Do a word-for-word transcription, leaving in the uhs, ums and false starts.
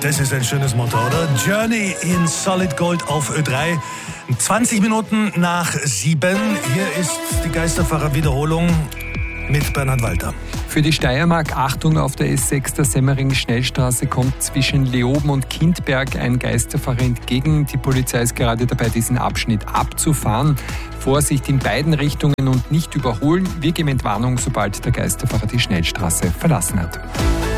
Das ist ein schönes Motto, oder? Journey in Solid Gold auf Ö drei. zwanzig Minuten nach sieben. Hier ist die Geisterfahrer-Wiederholung mit Bernhard Walter. Für die Steiermark, Achtung auf der S sechs der Semmering-Schnellstraße, kommt zwischen Leoben und Kindberg ein Geisterfahrer entgegen. Die Polizei ist gerade dabei, diesen Abschnitt abzufahren. Vorsicht in beiden Richtungen und nicht überholen. Wir geben Entwarnung, sobald der Geisterfahrer die Schnellstraße verlassen hat.